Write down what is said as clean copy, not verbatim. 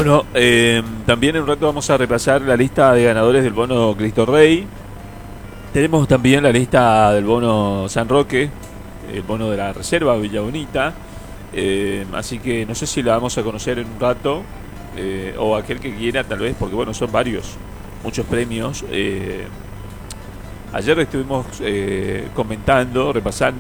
Bueno, también en un rato vamos a repasar la lista de ganadores del bono Cristo Rey. Tenemos también la lista del bono San Roque, el bono de la Reserva Villa Bonita. Así que no sé si la vamos a conocer en un rato, o aquel que quiera tal vez, porque bueno, son varios, muchos premios. Ayer estuvimos comentando, repasando